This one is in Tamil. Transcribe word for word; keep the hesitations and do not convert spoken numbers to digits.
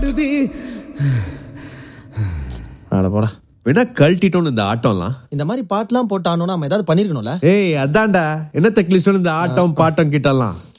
அட போடா வேணா கழட்டிட்டோன்னு இந்த ஆட்டம்லாம். இந்த மாதிரி பாட்டுலாம் போட்டானோன்னா நம்ம ஏதாவது பண்ணிருக்கணும்ல. ஏய் அதான்டா என்ன தெக்லிஸ்டோன்னு இந்த ஆட்டம் பாட்டம் கிட்டலாம்.